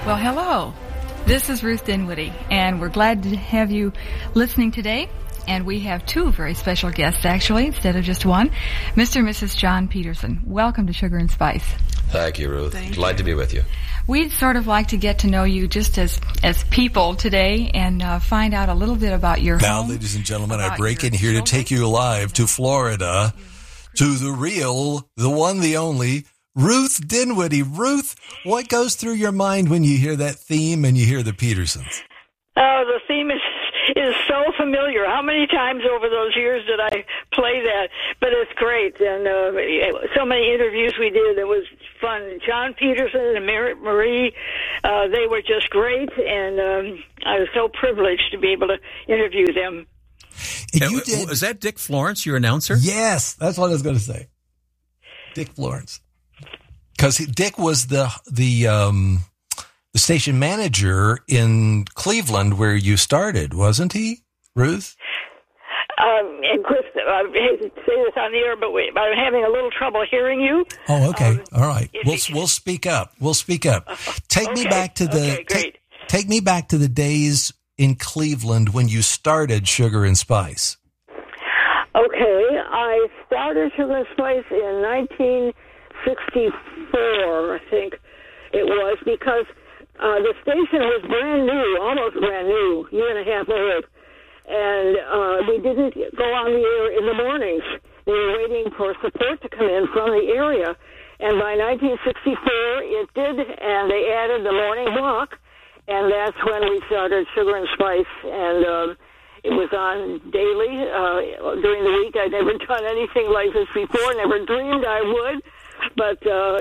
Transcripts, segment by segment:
Well, hello. This is Ruth Dinwiddie, and we're glad to have you listening today. And we have two very special guests, actually, instead of just one. Mr. and Mrs. John Peterson. Welcome to Sugar and Spice. Thank you, Ruth. Glad to be with you. We'd sort of like to get to know you just as people today and find out a little bit about your Now, home. Now, ladies and gentlemen, I break in here to take you live to Florida, to the real, the one, the only, Ruth Dinwiddie. Ruth, what goes through your mind when you hear that theme and you hear the Petersons? Oh, the theme is so familiar. How many times over those years did I play that? But it's great. And so many interviews we did. It was fun. John Peterson and Marie, they were just great. And I was so privileged to be able to interview them. Was that Dick Florence, your announcer? Yes, that's what I was going to say. Dick Florence. Because Dick was the station manager in Cleveland where you started, wasn't he, Ruth? And Chris, I hate to say this on the air, but I'm having a little trouble hearing you. Oh, okay. All right. We'll speak up. We'll speak up. Take me back to take me back to the days in Cleveland when you started Sugar and Spice. Okay. I started Sugar and Spice in 1964, I think it was, because the station was brand new, almost brand new, year and a half old, and we didn't go on the air in the mornings. They were waiting for support to come in from the area, and by 1964 it did, and they added the morning block, and that's when we started Sugar and Spice, and it was on daily during the week. I'd never done anything like this before, never dreamed I would, but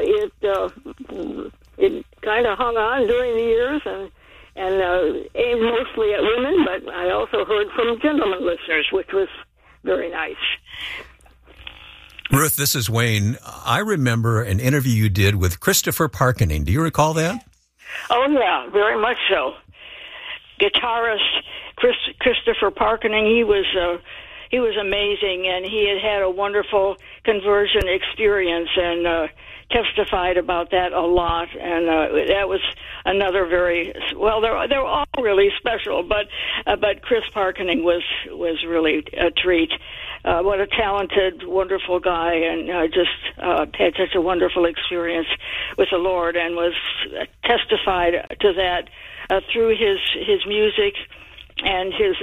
it kind of hung on during the years and aimed mostly at women, but I also heard from gentlemen listeners, which was very nice. Ruth, this is Wayne. I remember an interview you did with Christopher Parkening. Do you recall that? Oh, yeah, very much so. Guitarist Christopher Parkening, he was amazing, and he had a wonderful conversion experience and testified about that a lot, and that was another very well. They're all really special, but Chris Parkening was really a treat. What a talented, wonderful guy, and just had such a wonderful experience with the Lord, and was testified to that through his music and his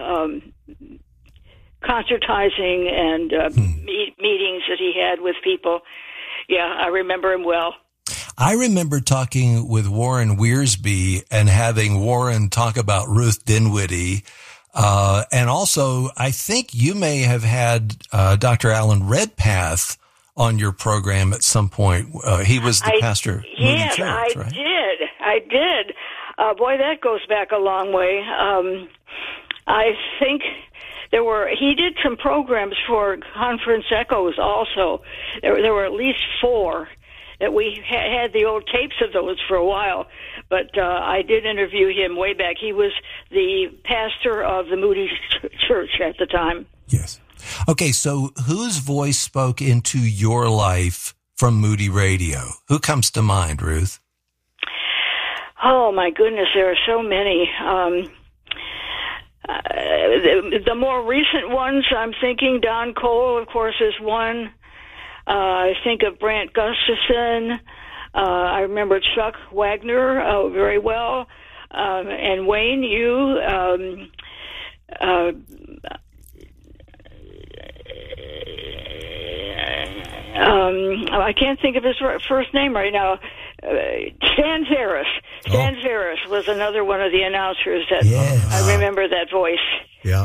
concertizing and meetings that he had with people. Yeah, I remember him well. I remember talking with Warren Wiersbe and having Warren talk about Ruth Dinwiddie. And also, I think you may have had Dr. Alan Redpath on your program at some point. He was the pastor of Moody Church, right? I did. Boy, that goes back a long way. I think he did some programs for Conference Echoes also. There were at least 4 that we had the old tapes of those for a while, but I did interview him way back. He was the pastor of the Moody Church at the time. Yes. Okay, so whose voice spoke into your life from Moody Radio? Who comes to mind, Ruth? Oh, my goodness, there are so many. The more recent ones, I'm thinking Don Cole, of course, is one. I think of Brant Gustafson. I remember Chuck Wagner very well. And Wayne, you. I can't think of his first name right now. Stan Ferris. Stan Ferris was another one of the announcers that I remember that voice. Yeah.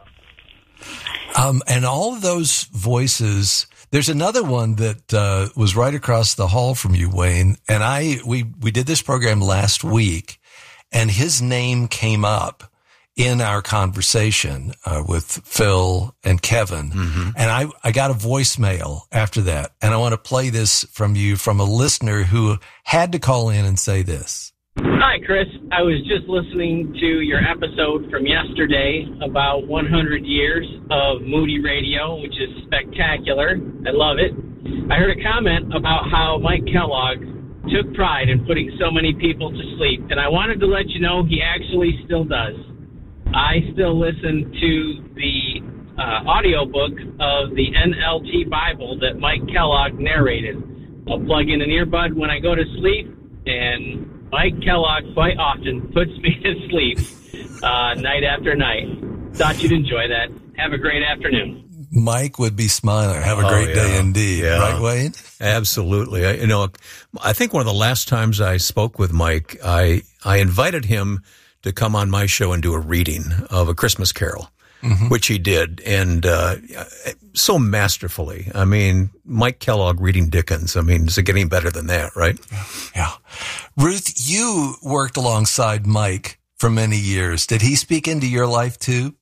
And all of those voices, there's another one that was right across the hall from you, Wayne, and we did this program last week, and his name came up in our conversation with Phil and Kevin. Mm-hmm. And I got a voicemail after that. And I want to play this from you from a listener who had to call in and say this. Hi, Chris. I was just listening to your episode from yesterday about 100 years of Moody Radio, which is spectacular. I love it. I heard a comment about how Mike Kellogg took pride in putting so many people to sleep. And I wanted to let you know he actually still does. I still listen to the audiobook of the NLT Bible that Mike Kellogg narrated. I'll plug in an earbud when I go to sleep, and Mike Kellogg quite often puts me to sleep night after night. Thought you'd enjoy that. Have a great afternoon. Mike would be smiling. Have a great day indeed. Yeah. Right, Wayne? Absolutely. I think one of the last times I spoke with Mike, I invited him to come on my show and do a reading of A Christmas Carol, which he did, and so masterfully. I mean, Mike Kellogg reading Dickens. I mean, is it getting better than that, right? Yeah. Ruth, you worked alongside Mike for many years. Did he speak into your life too?